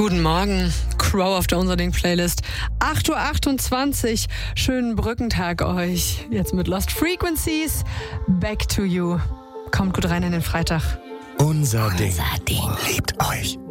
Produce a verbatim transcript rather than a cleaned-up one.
Guten Morgen, Crow auf der Unser Ding Playlist. acht Uhr achtundzwanzig, schönen Brückentag euch. Jetzt mit Lost Frequencies, Back to You. Kommt gut rein in den Freitag. Unser, Unser Ding. Ding Liebt euch.